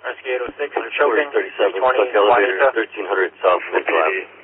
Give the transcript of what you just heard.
Rescue 806, choking, 37, 320, Buck Elevator, Juanita. 1300 South Maple Avenue.